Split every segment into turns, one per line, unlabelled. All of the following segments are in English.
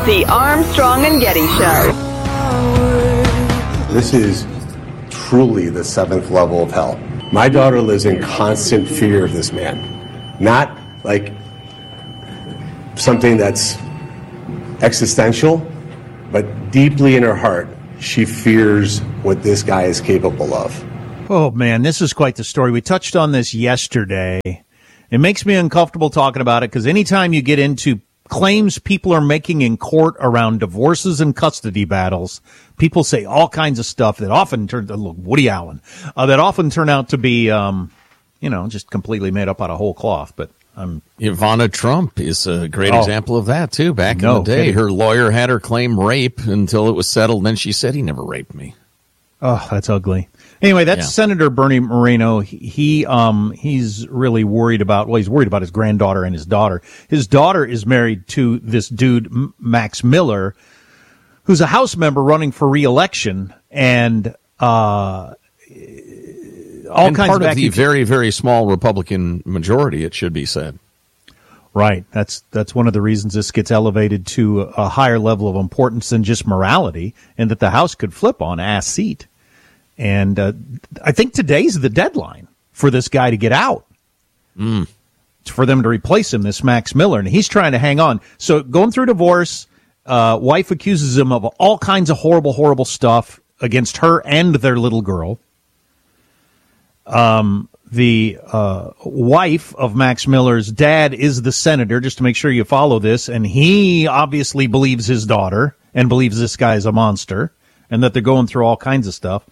The Armstrong and Getty Show.
This is truly the seventh level of hell. My daughter lives in constant fear of this man. Not like something that's existential, but deeply in her heart, she fears what this guy is capable of.
Oh, man, this is quite the story. We touched on this yesterday. It makes me uncomfortable talking about it because anytime you get into claims people are making in court around divorces and custody battles, people say all kinds of stuff that often turn to Woody Allen, that often turn out to be, just completely made up out of whole cloth. But
Ivana Trump is a great example of that, too. Back in the day, her lawyer had her claim rape until it was settled. Then she said he never raped me.
Oh, that's ugly. Anyway, that's Senator Bernie Moreno. He's really worried about, he's worried about his granddaughter and his daughter. His daughter is married to this dude, Max Miller, who's a House member running for re-election, and all kinds
part
of
the very, very small Republican majority, it should be said.
Right. That's one of the reasons this gets elevated to a higher level of importance than just morality, and that the House could flip on ass seat. And I think today's the deadline for this guy to get out, for them to replace him, this Max Miller. And he's trying to hang on. So going through divorce, wife accuses him of all kinds of horrible, horrible stuff against her and their little girl. The wife of Max Miller's dad is the senator, just to make sure you follow this. And he obviously believes his daughter and believes this guy is a monster and that they're going through all kinds of stuff.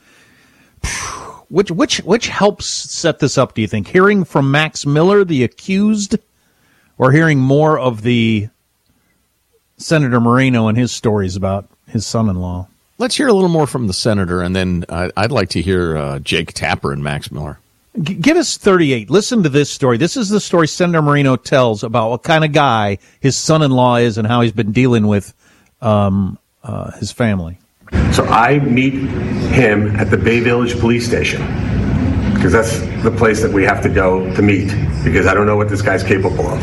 Which helps set this up, do you think? Hearing from Max Miller, the accused, or hearing more of the Senator Moreno and his stories about his son-in-law?
Let's hear a little more from the senator, and then I'd like to hear Jake Tapper and Max Miller.
Give us 38. Listen to this story. This is the story Senator Moreno tells about what kind of guy his son-in-law is and how he's been dealing with his family.
So I meet him at the Bay Village Police Station because that's the place that we have to go to meet because I don't know what this guy's capable of.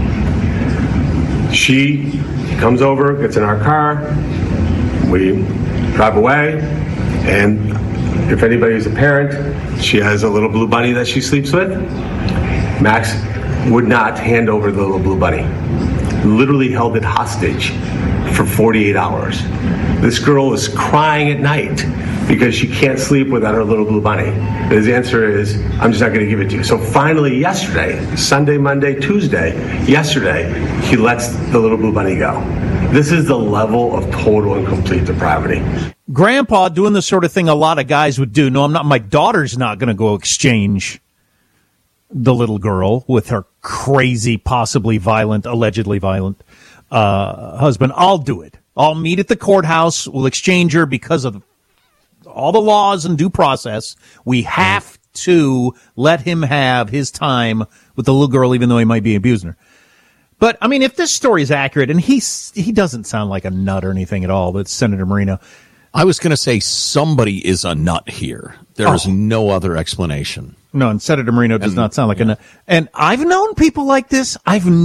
She comes over, gets in our car, we drive away, and if anybody's a parent, she has a little blue bunny that she sleeps with. Max would not hand over the little blue bunny. Literally held it hostage for 48 hours. This girl is crying at night because she can't sleep without her little blue bunny. His answer is, I'm just not going to give it to you. So finally yesterday, Sunday, Monday, Tuesday, yesterday, he lets the little blue bunny go. This is the level of total and complete depravity.
Grandpa doing the sort of thing a lot of guys would do. No, I'm not. My daughter's not going to go exchange the little girl with her crazy, possibly violent, allegedly violent husband. I'll do it. I'll meet at the courthouse. We'll exchange her because of all the laws and due process. We have to let him have his time with the little girl, even though he might be abusing her. But, I mean, if this story is accurate, and he doesn't sound like a nut or anything at all, that's Senator Moreno.
I was going to say somebody is a nut here. There is no other explanation.
No, and Senator Moreno does not sound like a nut. And I've known people like this.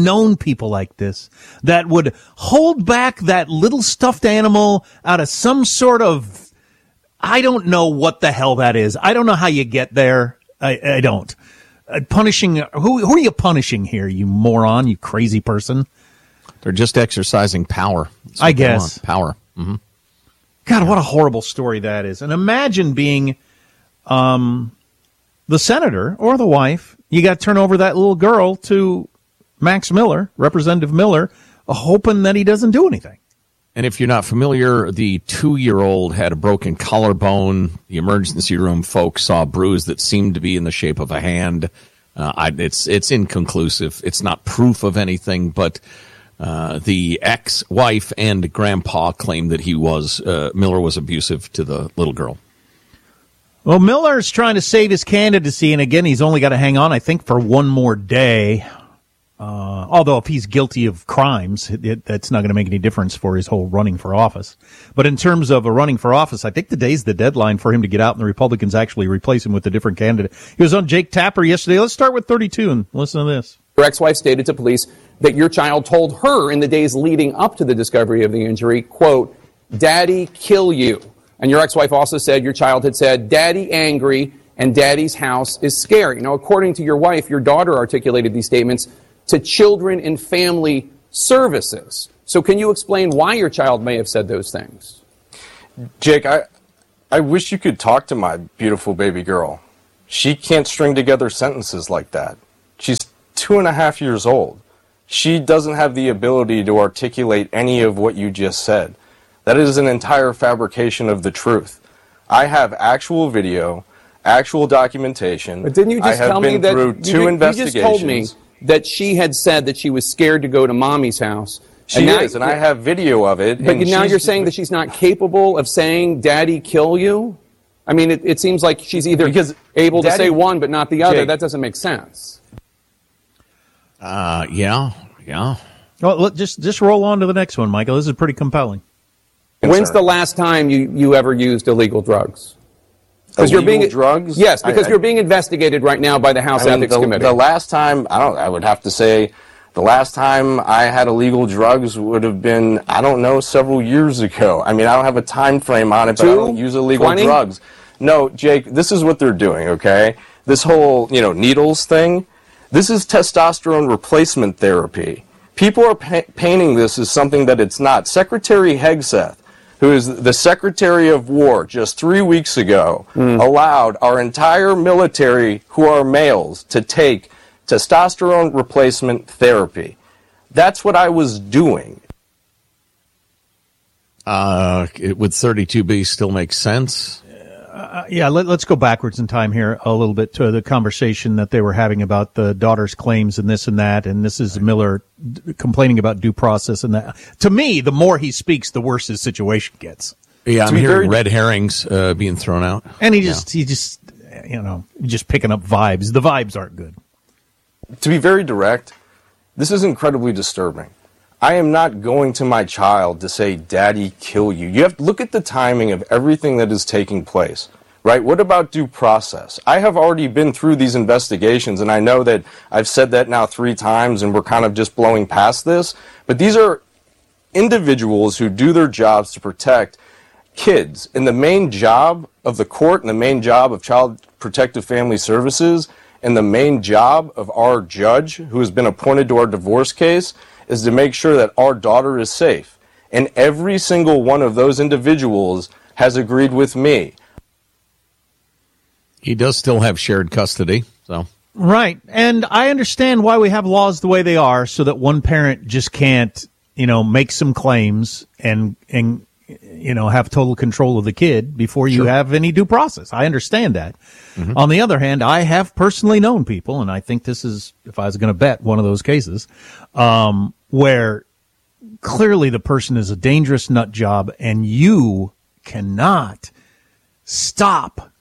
That would hold back that little stuffed animal out of some sort of, I don't know what the hell that is. I don't know how you get there. I don't. Punishing, who are you punishing here, you moron, you crazy person?
They're just exercising power.
I guess.
Power. Mm-hmm.
God, what a horrible story that is. And imagine being the senator or the wife. You got to turn over that little girl to Max Miller, Representative Miller, hoping that he doesn't do anything.
And if you're not familiar, the 2-year-old had a broken collarbone. The emergency room folks saw a bruise that seemed to be in the shape of a hand. It's inconclusive. It's not proof of anything, but the ex-wife and grandpa claimed that Miller was abusive to the little girl.
Well, Miller's trying to save his candidacy, and again, he's only got to hang on, I think, for one more day. Although if he's guilty of crimes, that's not going to make any difference for his whole running for office. But in terms of a running for office, I think today's the deadline for him to get out and the Republicans actually replace him with a different candidate. He was on Jake Tapper yesterday. Let's start with 32 and listen to this.
Her ex-wife stated to police that your child told her in the days leading up to the discovery of the injury, quote, "Daddy, kill you." And your ex-wife also said your child had said, "Daddy angry and Daddy's house is scary." Now, according to your wife, your daughter articulated these statements to Children and Family Services. So can you explain why your child may have said those things?
Jake, I wish you could talk to my beautiful baby girl. She can't string together sentences like that. She's 2.5 years old. She doesn't have the ability to articulate any of what you just said. That is an entire fabrication of the truth. I have actual video, actual documentation.
But didn't you just tell me that
through two investigations.
You just told me that she had said that she was scared to go to Mommy's house.
She is, and I have video of it.
But now you're saying that she's not capable of saying, "Daddy, kill you"? I mean, it seems like she's either able to say one but not the other.
Jake,
that doesn't make sense.
Yeah.
Well, just roll on to the next one, Michael. This is pretty compelling.
When's the last time you ever used illegal drugs?
Illegal drugs?
Yes, because you're being investigated right now by the House Ethics Committee.
The last time, I would have to say, the last time I had illegal drugs would have been, several years ago. I mean, I don't have a time frame on it, but I don't use illegal
20?
drugs. No, Jake, this is what they're doing, okay? This whole, needles thing, this is testosterone replacement therapy. People are painting this as something that it's not. Secretary Hegseth, who is the Secretary of War just 3 weeks ago, allowed our entire military, who are males, to take testosterone replacement therapy. That's what I was doing.
Would 32B still make sense?
Yeah, let's go backwards in time here a little bit to the conversation that they were having about the daughter's claims and this and that, and this is Miller complaining about due process and that. To me, the more he speaks, the worse his situation gets.
Yeah, I'm hearing red herrings being thrown out.
And he just picking up vibes. The vibes aren't good.
To be very direct, this is incredibly disturbing. I am not going to my child to say, "Daddy, kill you." You have to look at the timing of everything that is taking place, right? What about due process? I have already been through these investigations, and I know that I've said that now 3 times, and we're kind of just blowing past this. But these are individuals who do their jobs to protect kids. And the main job of the court and the main job of Child Protective Family Services and the main job of our judge, who has been appointed to our divorce case, is to make sure that our daughter is safe. And every single one of those individuals has agreed with me.
He does still have shared custody, so.
Right. And I understand why we have laws the way they are, so that one parent just can't, make some claims and have total control of the kid before you have any due process. I understand that. Mm-hmm. On the other hand, I have personally known people, and I think this is, if I was going to bet, one of those cases, where clearly the person is a dangerous nut job and you cannot stop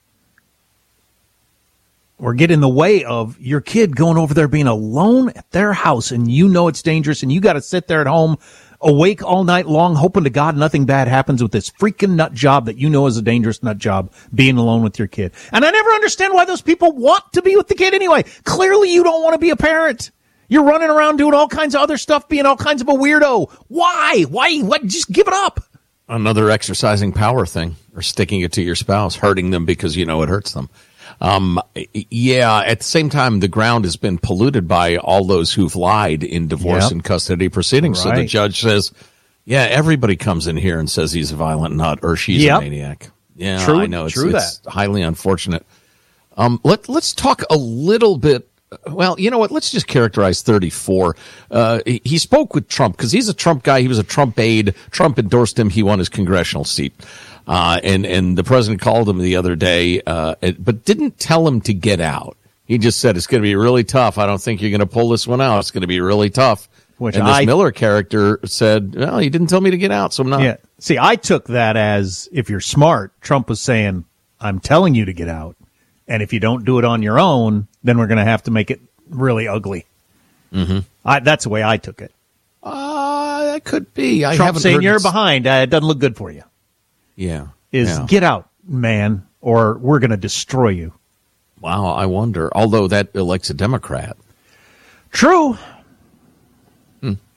or get in the way of your kid going over there being alone at their house, and it's dangerous, and you got to sit there at home awake all night long hoping to God nothing bad happens with this freaking nut job that is a dangerous nut job, being alone with your kid. And I never understand why those people want to be with the kid anyway. Clearly you don't want to be a parent. You're running around doing all kinds of other stuff, being all kinds of a weirdo. Why? What? Just give it up.
Another exercising power thing, or sticking it to your spouse, hurting them because it hurts them. At the same time, the ground has been polluted by all those who've lied in divorce and custody proceedings. Right. So the judge says, everybody comes in here and says he's a violent nut or she's a maniac. Yeah,
true,
I know. It's highly unfortunate. Let's talk a little bit. Well, you know what? Let's just characterize 34. He spoke with Trump because he's a Trump guy. He was a Trump aide. Trump endorsed him. He won his congressional seat. And the president called him the other day, but didn't tell him to get out. He just said, it's going to be really tough. I don't think you're going to pull this one out. It's going to be really tough. And this Miller character said, well, he didn't tell me to get out, so I'm not.
Yeah. See, I took that as, if you're smart, Trump was saying, I'm telling you to get out. And if you don't do it on your own, then we're going to have to make it really ugly. Mm-hmm. That's the way I took it.
That could be.
Trump saying you're behind. It doesn't look good for you. Get out, man, or we're going to destroy you.
Wow, I wonder. Although that elects a Democrat.
True.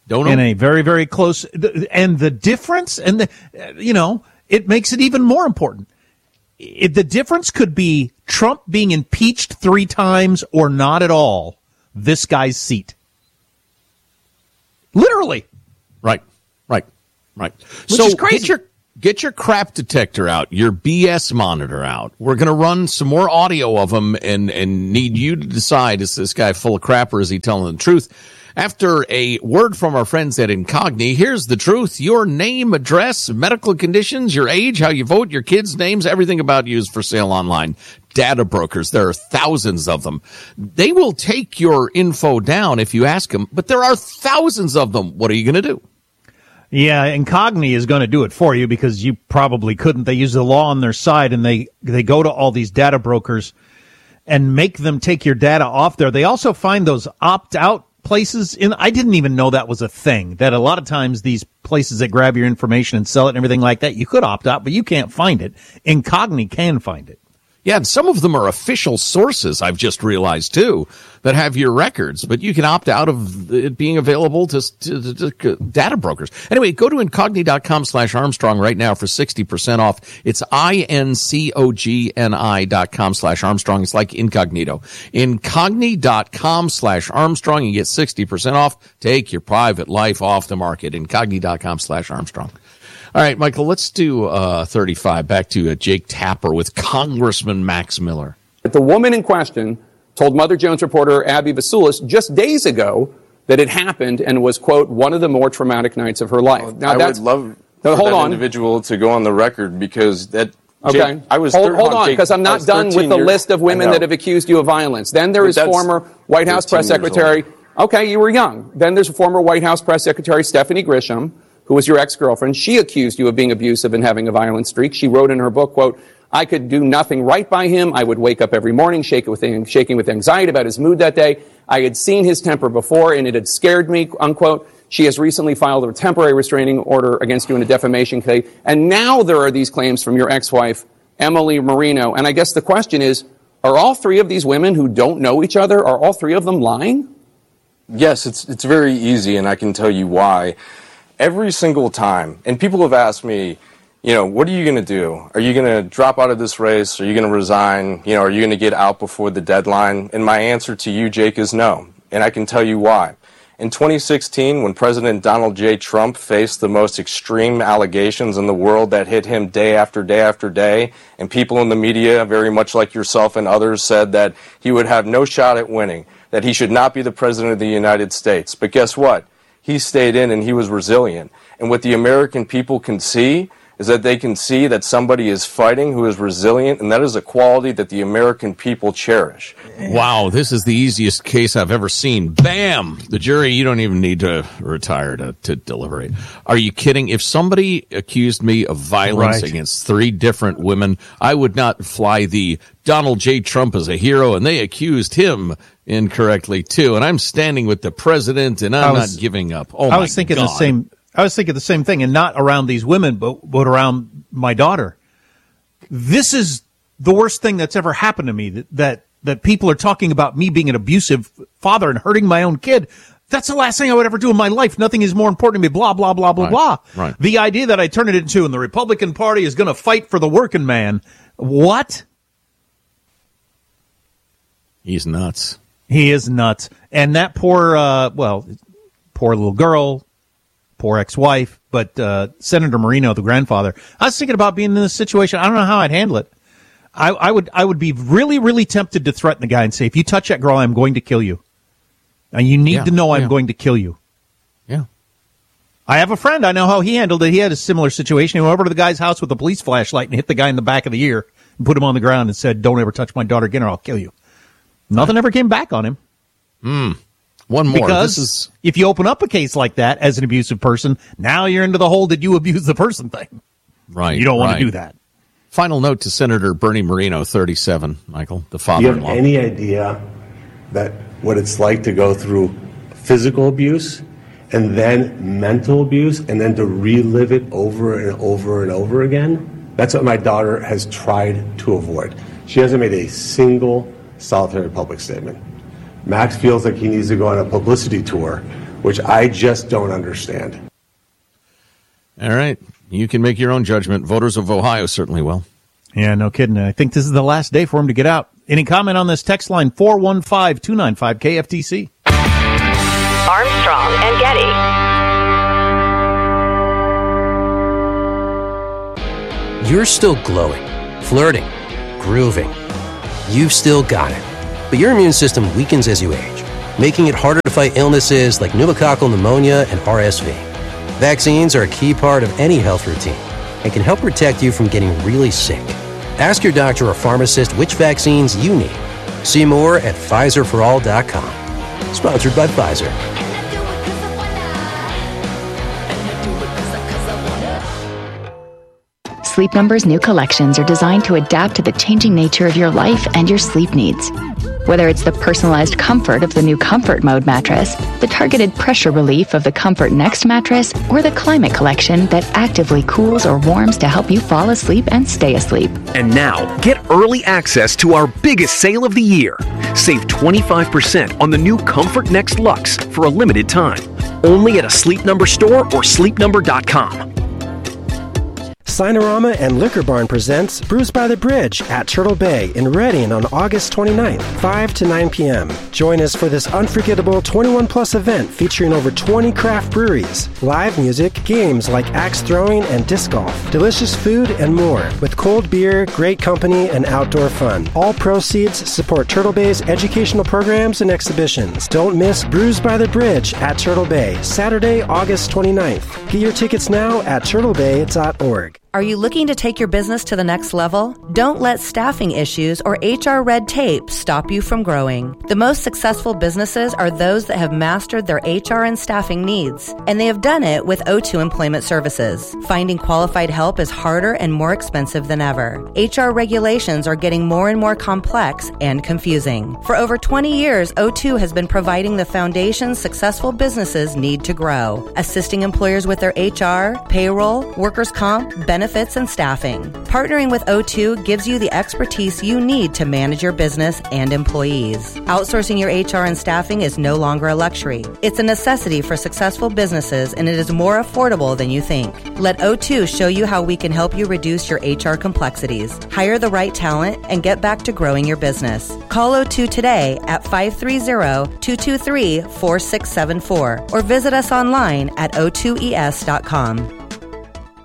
Don't know.
In a very, very close, and the difference, and it makes it even more important. The difference could be Trump being impeached 3 times or not at all. This guy's seat. Literally. Right.
Which is crazy. Get your crap detector out, your BS monitor out. We're going to run some more audio of him and need you to decide, is this guy full of crap or is he telling the truth? After a word from our friends at Incogni, here's the truth. Your name, address, medical conditions, your age, how you vote, your kids' names, everything about you is for sale online. Data brokers, there are thousands of them. They will take your info down if you ask them, but there are thousands of them. What are you going to do?
Yeah, Incogni is going to do it for you because you probably couldn't. They use the law on their side, and they go to all these data brokers and make them take your data off there. They also find those opt-out places. I didn't even know that was a thing, that a lot of times these places that grab your information and sell it and everything like that, you could opt out, but you can't find it. Incogni can find it.
Yeah, and some of them are official sources, I've just realized, too, that have your records. But you can opt out of it being available to data brokers. Anyway, go to Incogni.com/Armstrong right now for 60% off. It's INCOGNI.com/Armstrong. It's like incognito. Incogni.com/Armstrong. You get 60% off. Take your private life off the market. Incogni.com/Armstrong. All right, Michael, let's do 35. Back to Jake Tapper with Congressman Max Miller.
The woman in question told Mother Jones reporter Abby Vasulis just days ago that it happened and was, quote, one of the more traumatic nights of her life.
Now, I would love for that individual to go on the record because that...
Okay,
Jake, I was
hold on, because I'm not done with the list of women that have accused you of violence. Then there is former White House press secretary... Okay, you were young. Then there's former White House press secretary Stephanie Grisham, who was your ex-girlfriend. She accused you of being abusive and having a violent streak. She wrote in her book, quote, I could do nothing right by him. I would wake up every morning shaking with anxiety about his mood that day. I had seen his temper before, and it had scared me, unquote. She has recently filed a temporary restraining order against you in a defamation case. And now there are these claims from your ex-wife, Emily Marino. And I guess the question is, are all 3 of these women who don't know each other, are all 3 of them lying?
Yes, it's very easy, and I can tell you why. Every single time, and people have asked me, what are you going to do? Are you going to drop out of this race? Are you going to resign? Are you going to get out before the deadline? And my answer to you, Jake, is no. And I can tell you why. In 2016, when President Donald J. Trump faced the most extreme allegations in the world that hit him day after day after day, and people in the media, very much like yourself and others, said that he would have no shot at winning, that he should not be the President of the United States. But guess what? He stayed in and he was resilient. And what the American people can see is that they can see that somebody is fighting who is resilient, and that is a quality that the American people cherish.
Wow, this is the easiest case I've ever seen. Bam! The jury, you don't even need to retire to deliberate. Are you kidding? If somebody accused me of violence against 3 different women, I would not fly the Donald J. Trump as a hero, and they accused him incorrectly too. And I'm standing with the president, and I'm not giving up. Oh, I was thinking
the same. I was thinking the same thing, and not around these women, but around my daughter. This is the worst thing that's ever happened to me. That people are talking about me being an abusive father and hurting my own kid. That's the last thing I would ever do in my life. Nothing is more important to me. Blah blah blah blah blah.
Right.
The idea that I turn it into, and the Republican Party is going to fight for the working man. What?
He's nuts.
He is nuts. And that poor little girl, poor ex-wife, but Senator Marino, the grandfather, I was thinking about being in this situation. I don't know how I'd handle it. I would be really, really tempted to threaten the guy and say, if you touch that girl, I'm going to kill you. And you need to know I'm going to kill you.
Yeah.
I have a friend. I know how he handled it. He had a similar situation. He went over to the guy's house with a police flashlight and hit the guy in the back of the ear and put him on the ground and said, don't ever touch my daughter again or I'll kill you. Nothing ever came back on him.
One more.
Because if you open up a case like that as an abusive person, now you're into the whole did you abuse the person thing.
Right.
You don't want to do that.
Final note to Senator Bernie Moreno, 37, Michael, the father-in-law.
Do you have any idea that what it's like to go through physical abuse and then mental abuse and then to relive it over and over and over again? That's what my daughter has tried to avoid. She hasn't made a single solitary public statement. Max feels like he needs to go on a publicity tour which I just don't understand.
All right. You can make your own judgment. Voters of Ohio certainly will.
Yeah, no kidding. I think this is the last day for him to get out. Any comment on this text line? 415-295-KFTC.
Armstrong and Getty.
You're still glowing, flirting, grooving. You've still got it. But your immune system weakens as you age, making it harder to fight illnesses like pneumococcal pneumonia and RSV. Vaccines are a key part of any health routine and can help protect you from getting really sick. Ask your doctor or pharmacist which vaccines you need. See more at PfizerForAll.com. Sponsored by Pfizer.
Sleep Number's new collections are designed to adapt to the changing nature of your life and your sleep needs. Whether it's the personalized comfort of the new Comfort Mode mattress, the targeted pressure relief of the Comfort Next mattress, or the Climate Collection that actively cools or warms to help you fall asleep and stay asleep.
And now, get early access to our biggest sale of the year. Save 25% on the new Comfort Next Luxe for a limited time. Only at a Sleep Number store or sleepnumber.com.
Sinorama and Liquor Barn presents Brews by the Bridge at Turtle Bay in Reading on August 29th, 5 to 9 p.m. Join us for this unforgettable 21-plus event featuring over 20 craft breweries, live music, games like axe throwing and disc golf, delicious food, and more, with cold beer, great company, and outdoor fun. All proceeds support Turtle Bay's educational programs and exhibitions. Don't miss Brews by the Bridge at Turtle Bay, Saturday, August 29th. Get your tickets now at turtlebay.org.
Are you looking to take your business to the next level? Don't let staffing issues or HR red tape stop you from growing. The most successful businesses are those that have mastered their HR and staffing needs, and they have done it with O2 Employment Services. Finding qualified help is harder and more expensive than ever. HR regulations are getting more and more complex and confusing. For over 20 years, O2 has been providing the foundation successful businesses need to grow, assisting employers with their HR, payroll, workers' comp, benefits, and staffing. Partnering with O2 gives you the expertise you need to manage your business and employees. Outsourcing your HR and staffing is no longer a luxury. It's a necessity for successful businesses, and it is more affordable than you think. Let O2 show you how we can help you reduce your HR complexities, hire the right talent, and get back to growing your business. Call O2 today at 530-223-4674 or visit us online at o2es.com.